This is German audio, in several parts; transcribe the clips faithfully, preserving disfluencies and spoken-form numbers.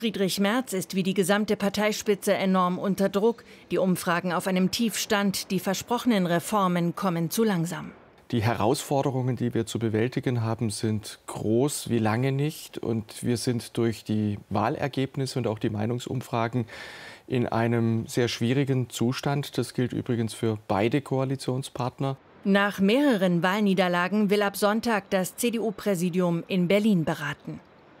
Friedrich Merz ist wie die gesamte Parteispitze enorm unter Druck. Die Umfragen auf einem Tiefstand, die versprochenen Reformen kommen zu langsam. Die Herausforderungen, die wir zu bewältigen haben, sind groß wie lange nicht. Und wir sind durch die Wahlergebnisse und auch die Meinungsumfragen in einem sehr schwierigen Zustand. Das gilt übrigens für beide Koalitionspartner. Nach mehreren Wahlniederlagen will ab Sonntag das C D U-Präsidium in Berlin beraten.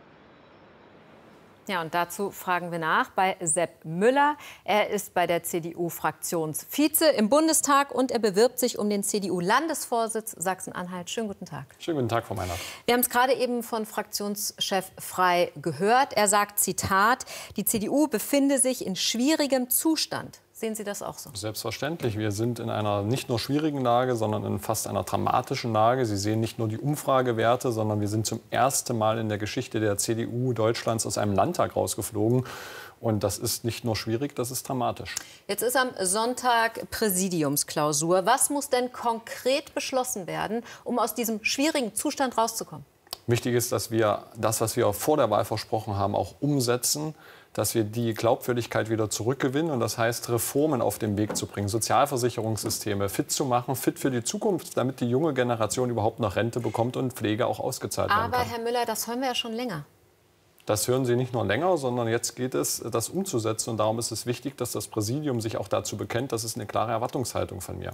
Ja, und dazu fragen wir nach bei Sepp Müller. Er ist bei der C D U-Fraktionsvize im Bundestag und er bewirbt sich um den C D U-Landesvorsitz Sachsen-Anhalt. Schönen guten Tag. Schönen guten Tag, Frau Meinert. Wir haben es gerade eben von Fraktionschef Frey gehört. Er sagt, Zitat, die C D U befinde sich in schwierigem Zustand. Sehen Sie das auch so? Selbstverständlich. Wir sind in einer nicht nur schwierigen Lage, sondern in fast einer dramatischen Lage. Sie sehen nicht nur die Umfragewerte, sondern wir sind zum ersten Mal in der Geschichte der C D U Deutschlands aus einem Landtag rausgeflogen. Und das ist nicht nur schwierig, das ist dramatisch. Jetzt ist am Sonntag Präsidiumsklausur. Was muss denn konkret beschlossen werden, um aus diesem schwierigen Zustand rauszukommen? Wichtig ist, dass wir das, was wir vor der Wahl versprochen haben, auch umsetzen, dass wir die Glaubwürdigkeit wieder zurückgewinnen. Und das heißt, Reformen auf den Weg zu bringen, Sozialversicherungssysteme fit zu machen, fit für die Zukunft, damit die junge Generation überhaupt noch Rente bekommt und Pflege auch ausgezahlt werden kann. Aber, Herr Müller, das hören wir ja schon länger. Das hören Sie nicht nur länger, sondern jetzt geht es, das umzusetzen. Und darum ist es wichtig, dass das Präsidium sich auch dazu bekennt. Das ist eine klare Erwartungshaltung von mir.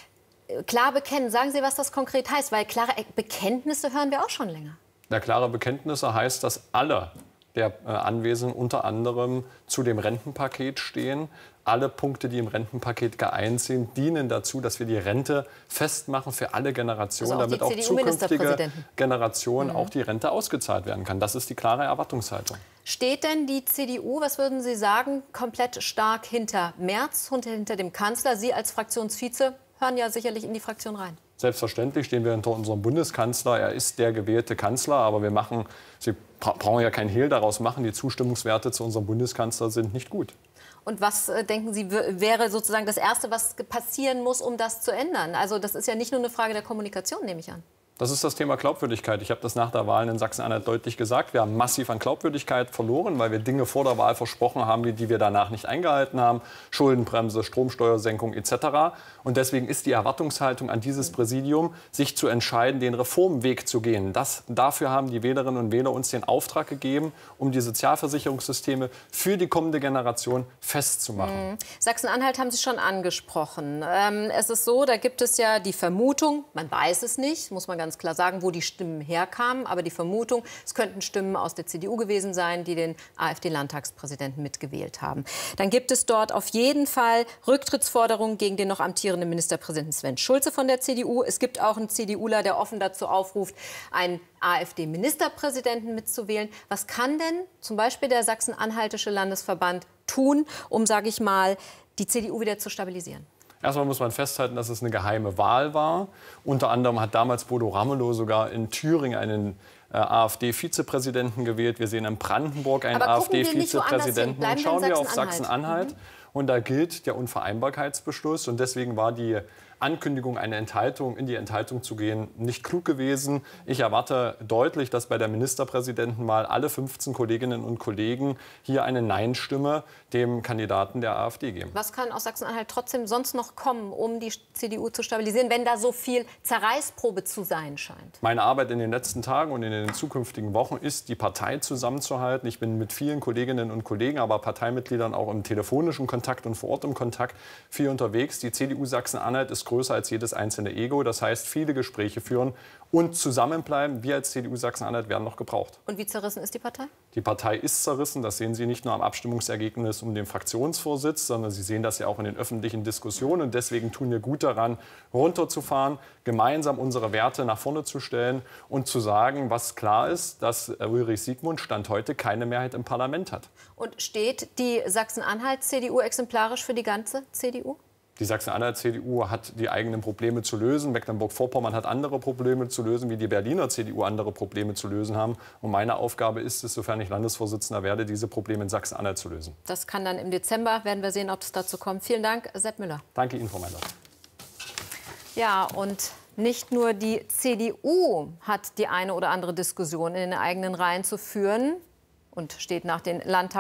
Klar bekennen. Sagen Sie, was das konkret heißt, weil klare Bekenntnisse hören wir auch schon länger. Ja, klare Bekenntnisse heißt, dass alle der äh, Anwesenden unter anderem zu dem Rentenpaket stehen. Alle Punkte, die im Rentenpaket geeint sind, dienen dazu, dass wir die Rente festmachen für alle Generationen, also auch damit auch zukünftige Generationen mhm. auch die Rente ausgezahlt werden kann. Das ist die klare Erwartungshaltung. Steht denn die C D U, was würden Sie sagen, komplett stark hinter Merz und hinter dem Kanzler? Sie als Fraktionsvize hören ja sicherlich in die Fraktion rein. Selbstverständlich stehen wir hinter unserem Bundeskanzler. Er ist der gewählte Kanzler. Aber wir machen, Sie brauchen ja kein Hehl daraus machen, die Zustimmungswerte zu unserem Bundeskanzler sind nicht gut. Und was, äh, denken Sie, wäre sozusagen das Erste, was passieren muss, um das zu ändern? Also das ist ja nicht nur eine Frage der Kommunikation, nehme ich an. Das ist das Thema Glaubwürdigkeit. Ich habe das nach der Wahl in Sachsen-Anhalt deutlich gesagt. Wir haben massiv an Glaubwürdigkeit verloren, weil wir Dinge vor der Wahl versprochen haben, die wir danach nicht eingehalten haben. Schuldenbremse, Stromsteuersenkung et cetera. Und deswegen ist die Erwartungshaltung an dieses Präsidium, sich zu entscheiden, den Reformweg zu gehen. Das, dafür haben die Wählerinnen und Wähler uns den Auftrag gegeben, um die Sozialversicherungssysteme für die kommende Generation festzumachen. Mhm. Sachsen-Anhalt haben Sie schon angesprochen. Ähm, es ist so, da gibt es ja die Vermutung, man weiß es nicht, muss man ganz klar sagen, wo die Stimmen herkamen. Aber die Vermutung, es könnten Stimmen aus der C D U gewesen sein, die den AfD-Landtagspräsidenten mitgewählt haben. Dann gibt es dort auf jeden Fall Rücktrittsforderungen gegen den noch amtierenden Ministerpräsidenten Sven Schulze von der C D U. Es gibt auch einen CDUler, der offen dazu aufruft, einen AfD-Ministerpräsidenten mitzuwählen. Was kann denn zum Beispiel der Sachsen-Anhaltische Landesverband tun, um, sage ich mal, die C D U wieder zu stabilisieren? Erstmal muss man festhalten, dass es eine geheime Wahl war. Unter anderem hat damals Bodo Ramelow sogar in Thüringen einen äh, AfD-Vizepräsidenten gewählt. Wir sehen in Brandenburg einen AfD-Vizepräsidenten. Und schauen wir auf Sachsen-Anhalt. Mhm. Und da gilt der Unvereinbarkeitsbeschluss. Und deswegen war die Ankündigung, eine Enthaltung, in die Enthaltung zu gehen, nicht klug gewesen. Ich erwarte deutlich, dass bei der Ministerpräsidentenwahl alle fünfzehn Kolleginnen und Kollegen hier eine Nein-Stimme dem Kandidaten der AfD geben. Was kann aus Sachsen-Anhalt trotzdem sonst noch kommen, um die C D U zu stabilisieren, wenn da so viel Zerreißprobe zu sein scheint? Meine Arbeit in den letzten Tagen und in den zukünftigen Wochen ist, die Partei zusammenzuhalten. Ich bin mit vielen Kolleginnen und Kollegen, aber Parteimitgliedern auch im telefonischen Kontakt und vor Ort im Kontakt viel unterwegs. Die C D U Sachsen-Anhalt ist größer als jedes einzelne Ego. Das heißt, viele Gespräche führen und zusammenbleiben. Wir als C D U Sachsen-Anhalt werden noch gebraucht. Und wie zerrissen ist die Partei? Die Partei ist zerrissen. Das sehen Sie nicht nur am Abstimmungsergebnis um den Fraktionsvorsitz, sondern Sie sehen das ja auch in den öffentlichen Diskussionen. Und deswegen tun wir gut daran, runterzufahren, gemeinsam unsere Werte nach vorne zu stellen und zu sagen, was klar ist, dass Ulrich Siegmund Stand heute keine Mehrheit im Parlament hat. Und steht die Sachsen-Anhalt-C D U exemplarisch für die ganze C D U? Die Sachsen-Anhalt-C D U hat die eigenen Probleme zu lösen. Mecklenburg-Vorpommern hat andere Probleme zu lösen, wie die Berliner C D U andere Probleme zu lösen haben. Und meine Aufgabe ist es, sofern ich Landesvorsitzender werde, diese Probleme in Sachsen-Anhalt zu lösen. Das kann dann im Dezember, werden wir sehen, ob es dazu kommt. Vielen Dank, Sepp Müller. Danke Ihnen, Frau Meinert. Ja, und nicht nur die C D U hat die eine oder andere Diskussion in den eigenen Reihen zu führen und steht nach den Landtags